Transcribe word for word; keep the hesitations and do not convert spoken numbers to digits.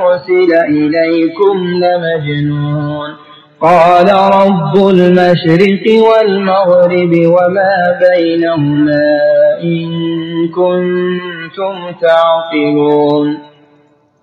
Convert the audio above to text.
أرسل إليكم لمجنون قال رب المشرق والمغرب وما بينهما إن كنتم تعقلون